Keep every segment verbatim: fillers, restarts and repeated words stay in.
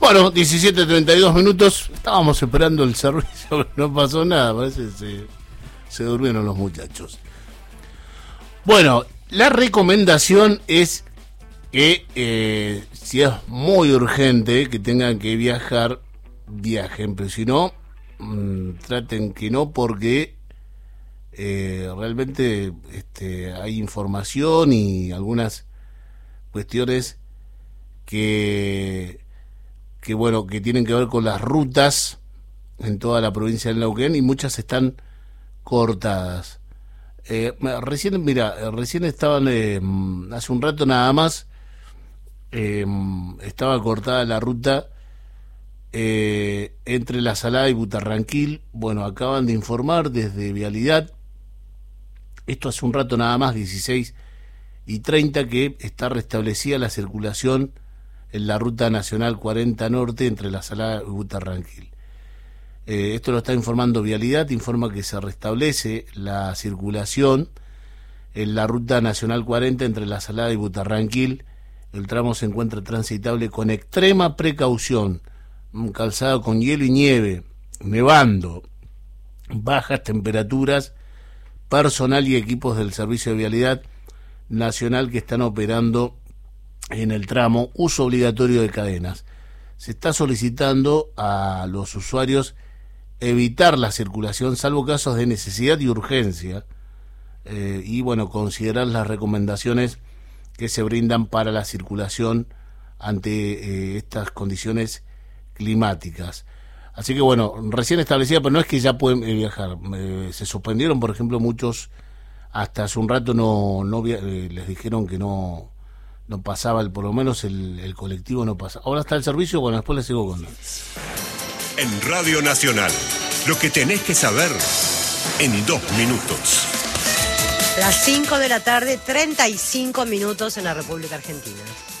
Bueno, diecisiete treinta y dos minutos. Estábamos esperando el servicio, no pasó nada. Parece que se, se durmieron los muchachos. Bueno, la recomendación es que eh, si es muy urgente que tengan que viajar, viajen, pero si no, mmm, traten que no, porque eh, realmente este, hay información y algunas cuestiones que, que bueno, que tienen que ver con las rutas en toda la provincia del Neuquén, y muchas están cortadas. Eh, recién, mira, recién estaban, eh, hace un rato nada más, eh, estaba cortada la ruta eh, entre La Salada y Butarranquil. Bueno, acaban de informar desde Vialidad, esto hace un rato nada más, dieciséis y treinta, que está restablecida la circulación en la ruta nacional cuarenta Norte entre La Salada y Butarranquil. Eh, esto lo está informando Vialidad, informa que se restablece la circulación en la ruta nacional cuarenta entre La Salada y Butarranquil. El tramo se encuentra transitable con extrema precaución, un calzado con hielo y nieve, nevando, bajas temperaturas, personal y equipos del Servicio de Vialidad Nacional que están operando en el tramo, uso obligatorio de cadenas. Se está solicitando a los usuarios evitar la circulación salvo casos de necesidad y urgencia, eh, y bueno, considerar las recomendaciones que se brindan para la circulación ante eh, estas condiciones climáticas. Así que bueno, recién establecida, pero no es que ya pueden eh, viajar. Eh, se suspendieron, por ejemplo, muchos, hasta hace un rato no, no eh, les dijeron que no no pasaba, el, por lo menos el, el colectivo no pasa. Ahora está el servicio, bueno, después les sigo contando. En Radio Nacional, lo que tenés que saber en dos minutos. Las cinco de la tarde, treinta y cinco minutos en la República Argentina.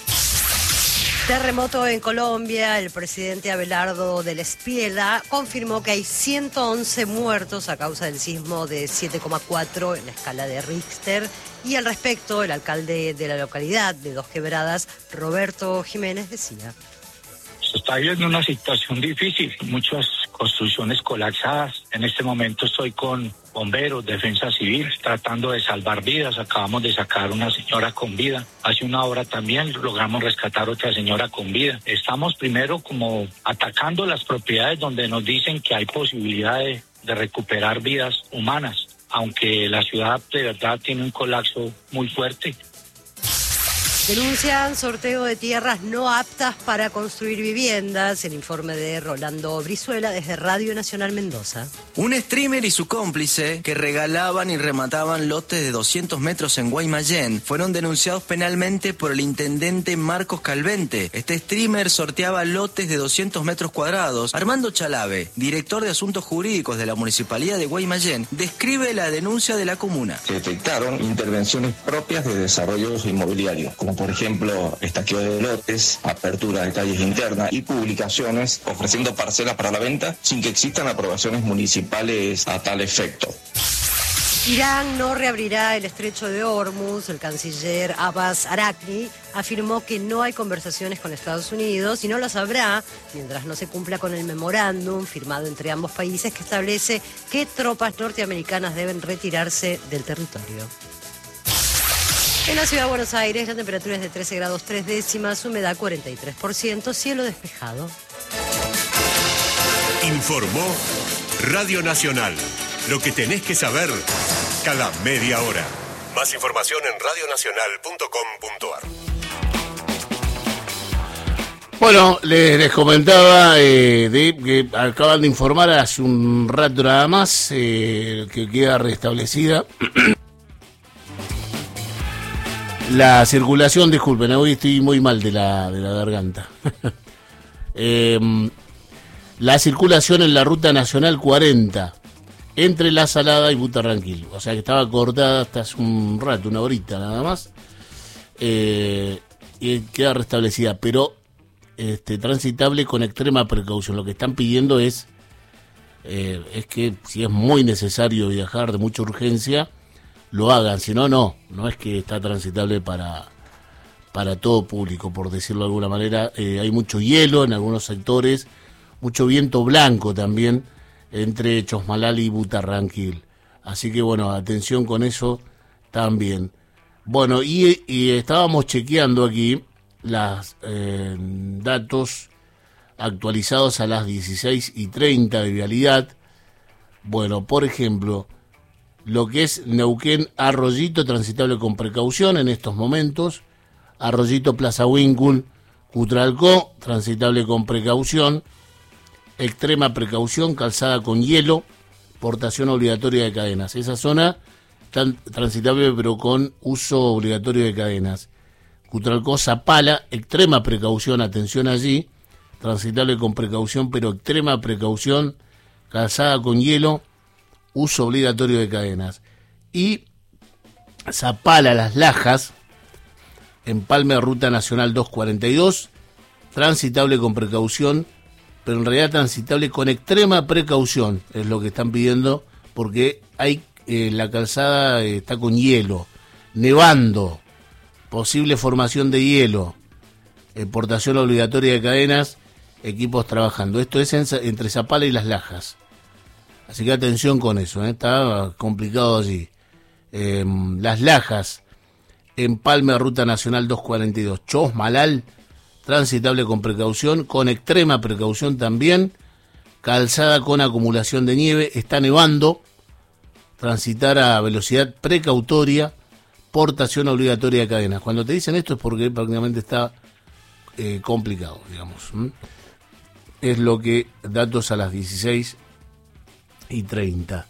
Terremoto en Colombia. El presidente Abelardo del Espiela confirmó que hay ciento once muertos a causa del sismo de siete coma cuatro en la escala de Richter. Y al respecto, el alcalde de la localidad de Dos Quebradas, Roberto Jiménez, decía: se está viviendo una situación difícil, muchas construcciones colapsadas. En este momento estoy con bomberos, defensa civil, tratando de salvar vidas. Acabamos de sacar una señora con vida. Hace una hora también logramos rescatar otra señora con vida. Estamos primero como atacando las propiedades donde nos dicen que hay posibilidad de, de recuperar vidas humanas, aunque la ciudad de verdad tiene un colapso muy fuerte. Denuncian sorteo de tierras no aptas para construir viviendas. El informe de Rolando Brizuela desde Radio Nacional Mendoza. Un streamer y su cómplice que regalaban y remataban lotes de doscientos metros en Guaymallén fueron denunciados penalmente por el intendente Marcos Calvente. Este streamer sorteaba lotes de doscientos metros cuadrados. Armando Chalave, director de Asuntos Jurídicos de la Municipalidad de Guaymallén, describe la denuncia de la comuna. Se detectaron intervenciones propias de desarrollos inmobiliarios, como por ejemplo estaqueo de lotes, apertura de calles internas y publicaciones ofreciendo parcelas para la venta sin que existan aprobaciones municipales a tal efecto. Irán no reabrirá el estrecho de Hormuz. El canciller Abbas Araqi afirmó que no hay conversaciones con Estados Unidos y no las habrá mientras no se cumpla con el memorándum firmado entre ambos países que establece qué tropas norteamericanas deben retirarse del territorio. En la ciudad de Buenos Aires la temperatura es de trece grados tres décimas, humedad cuarenta y tres por ciento, cielo despejado. Informó Radio Nacional. Lo que tenés que saber cada media hora. Más información en radio nacional punto com punto a r. Bueno, les, les comentaba eh, de, que acaban de informar hace un rato nada más eh, que queda restablecida la circulación. Disculpen, hoy estoy muy mal de la, de la garganta. eh, la circulación en la ruta nacional cuarenta entre La Salada y Butarranquil, o sea que estaba cortada hasta hace un rato, una horita nada más, eh, y queda restablecida, pero este, transitable con extrema precaución. Lo que están pidiendo es eh, es que si es muy necesario viajar de mucha urgencia, lo hagan, si no, no, no es que está transitable para, para todo público, por decirlo de alguna manera. Eh, hay mucho hielo en algunos sectores, mucho viento blanco también entre Chosmalal y Butarranquil. Así que bueno, atención con eso también. Bueno, y, y estábamos chequeando aquí los eh, datos actualizados a las dieciséis y treinta de vialidad. Bueno, por ejemplo, lo que es Neuquén Arroyito, transitable con precaución en estos momentos. Arroyito Plaza Wincul, Cutralcó, transitable con precaución. Extrema precaución, calzada con hielo, portación obligatoria de cadenas. Esa zona está transitable pero con uso obligatorio de cadenas. Cutralcó Zapala, extrema precaución, atención allí, transitable con precaución pero extrema precaución, calzada con hielo, uso obligatorio de cadenas. Y Zapala Las Lajas, Empalme Ruta Nacional doscientos cuarenta y dos, transitable con precaución, pero en realidad transitable con extrema precaución, es lo que están pidiendo, porque hay eh, la calzada eh, está con hielo, nevando, posible formación de hielo, eh, portación obligatoria de cadenas, equipos trabajando. Esto es en, entre Zapala y Las Lajas. Así que atención con eso, ¿eh? Está complicado allí. Eh, Las Lajas, Empalme Ruta Nacional doscientos cuarenta y dos, Chosmalal, transitable con precaución, con extrema precaución también, calzada con acumulación de nieve, está nevando, transitar a velocidad precautoria, portación obligatoria de cadenas. Cuando te dicen esto es porque prácticamente está eh, complicado, digamos. ¿Mm? Es lo que, datos a las dieciséis y treinta.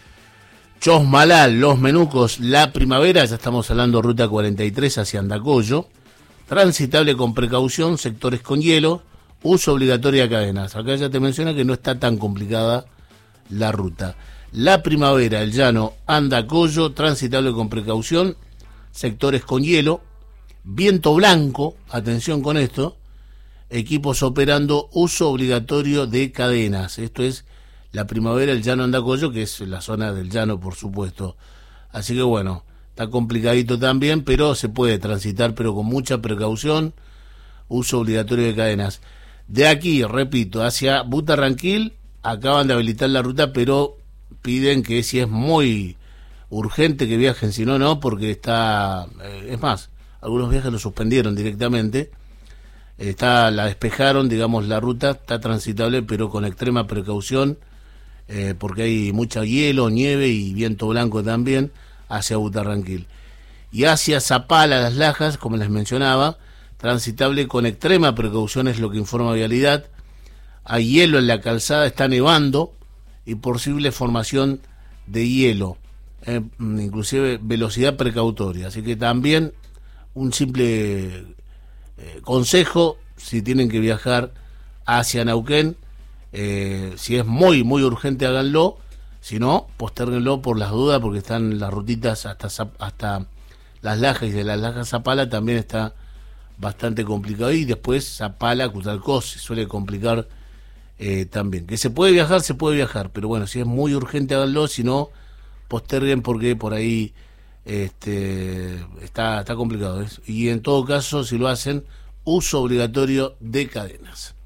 Chosmalal, Los Menucos, La Primavera, ya estamos hablando ruta cuarenta y tres hacia Andacollo, transitable con precaución, sectores con hielo, uso obligatorio de cadenas. Acá ya te menciona que no está tan complicada la ruta. La Primavera, El Llano, Andacollo, transitable con precaución, sectores con hielo, viento blanco, atención con esto, equipos operando, uso obligatorio de cadenas. Esto es La Primavera, El Llano, Andacollo, que es la zona del llano, por supuesto. Así que bueno, está complicadito también, pero se puede transitar, pero con mucha precaución, uso obligatorio de cadenas. De aquí, repito, hacia Butarranquil, acaban de habilitar la ruta, pero piden que si es muy urgente que viajen, si no, no, porque está, eh, es más, algunos viajes lo suspendieron directamente, está, la despejaron, digamos, la ruta está transitable, pero con extrema precaución, eh, porque hay mucho hielo, nieve y viento blanco también, hacia Butarranquil. Y hacia Zapala, Las Lajas, como les mencionaba, transitable con extrema precaución, es lo que informa Vialidad. Hay hielo en la calzada, está nevando y posible formación de hielo, eh, inclusive velocidad precautoria. Así que también un simple eh, consejo, si tienen que viajar hacia Neuquén, eh, si es muy, muy urgente háganlo, si no, postérguenlo por las dudas, porque están las rutitas hasta, hasta Las Lajas, y de Las Lajas a Zapala también está bastante complicado, y después Zapala, Cutralcó se suele complicar eh, también. Que se puede viajar, se puede viajar, pero bueno, si es muy urgente háganlo, si no, posterguen porque por ahí este está, está complicado, ¿eh? Y en todo caso, si lo hacen, uso obligatorio de cadenas.